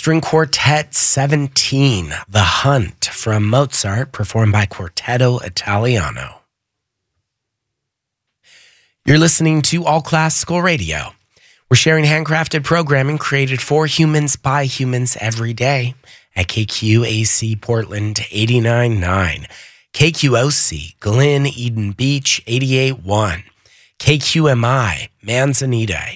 String Quartet 17, The Hunt from Mozart, performed by Quartetto Italiano. You're listening to All Classical Radio. We're sharing handcrafted programming created for humans by humans every day at KQAC Portland 89.9, KQOC Glen Eden Beach 88.1, KQMI Manzanita